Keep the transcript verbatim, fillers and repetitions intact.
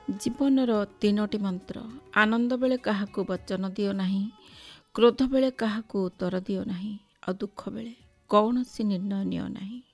ଜୀବନର ତିନୋଟି ମନ୍ତ୍ର। ଆନନ୍ଦ ବେଳେ କାହାକୁ ବଚନ ଦିଅ ନାହିଁ, କ୍ରୋଧ ବେଳେ କାହାକୁ ଉତ୍ତର ଦିଅ ନାହିଁ, ଆଉ ଦୁଃଖ ବେଳେ କୌଣସି ନିର୍ଣ୍ଣୟ ନିଅ ନାହିଁ।